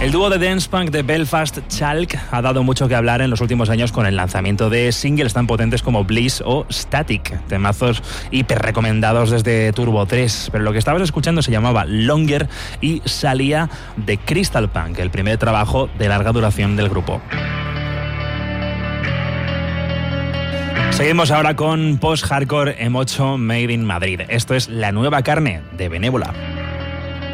El dúo de dance punk de Belfast, Chalk, ha dado mucho que hablar en los últimos años con el lanzamiento de singles tan potentes como Bliss o Static, temazos hiper recomendados desde Turbo 3. Pero lo que estabas escuchando se llamaba Longer y salía de Crystal Punk, el primer trabajo de larga duración del grupo. Seguimos ahora con post-hardcore emo8 Made in Madrid. Esto es La Nueva Carne de Benévola.